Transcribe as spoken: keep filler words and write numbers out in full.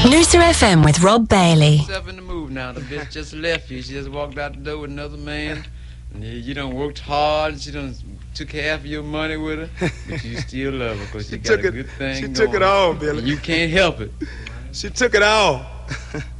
Noosa F M with Rob Bailey. Yourself in the move now. The bitch just left you. She just walked out the door with another man. And you, you done worked hard. She done took half of your money with her. But you still love her because she, she got a it, good thing She going. took it all, Billy. And you can't help it. She took it all.